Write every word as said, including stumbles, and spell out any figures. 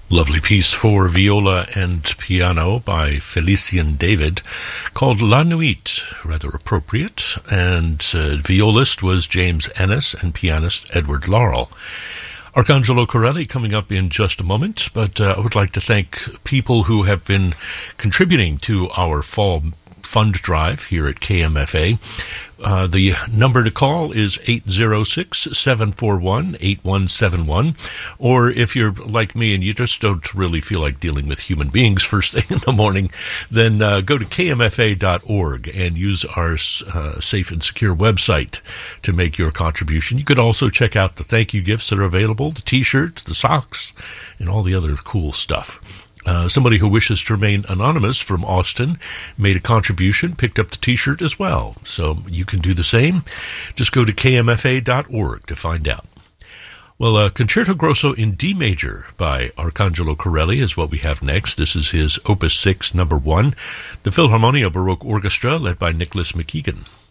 Lovely piece for viola and piano by Felician David called La Nuit, rather appropriate, and uh, violist was James Ennis and pianist Edward Laurel. Arcangelo Corelli coming up in just a moment, but uh, I would like to thank people who have been contributing to our fall fund drive here at K M F A. Uh, the number to call is eight oh six, seven four one, eight one seven one, or if you're like me and you just don't really feel like dealing with human beings first thing in the morning, then uh, go to K M F A dot org and use our uh, safe and secure website to make your contribution. You could also check out the thank you gifts that are available, the t-shirts, the socks, and all the other cool stuff. Uh, somebody who wishes to remain anonymous from Austin made a contribution, picked up the t-shirt as well. So you can do the same. Just go to K M F A dot org to find out. Well, uh, Concerto Grosso in D major by Arcangelo Corelli is what we have next. This is his Opus six, number one, the Philharmonia Baroque Orchestra led by Nicholas McKeegan.